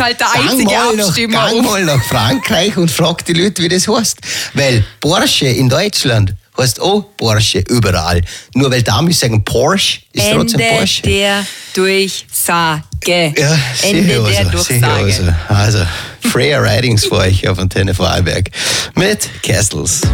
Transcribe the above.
halt der einzige Abstimmer. Gang mal nach Frankreich und frag die Leute, wie das heißt. Weil Porsche in Deutschland heißt auch Porsche überall. Nur weil da muss sagen Porsche, ist trotzdem Porsche. Der Durchsage. Ja, Ende der Durchsage. Also, Freya Ridings für euch auf Antenne Vorarlberg mit Castles.